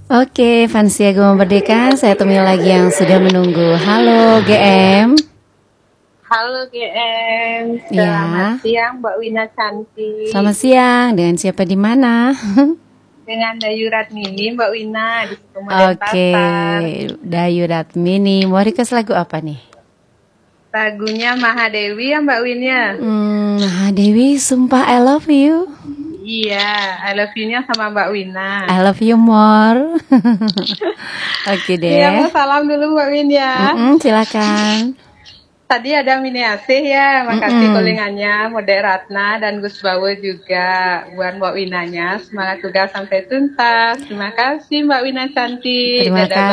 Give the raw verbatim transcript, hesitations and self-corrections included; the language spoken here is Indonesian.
Oke, fans Agama Merdeka, saya temui lagi yang sudah menunggu. Halo G M. Halo G M, Ya. selamat siang Mbak Wina cantik. Selamat siang, dengan siapa di mana? Dengan Dayu Ratmini Mbak Wina di Oke, Kemudian Pasar. Dayu Ratmini. Mau request lagu apa nih? Lagunya Mahadewi ya Mbak Win ya? Hmm, Dewi, sumpah I love you. Iya, I love you-nya sama Mbak Wina. I love you more. Oke deh. Iya, mau salam dulu Mbak Win ya. Mm-mm, silakan. Tadi ada Mini Asih ya, makasih Mm-mm. kolingannya, Mode Ratna dan Gus Bawo juga. Buat Mbak Winanya, semangat tugas sampai tuntas. Terima kasih Mbak Wina cantik. Terima Dadah,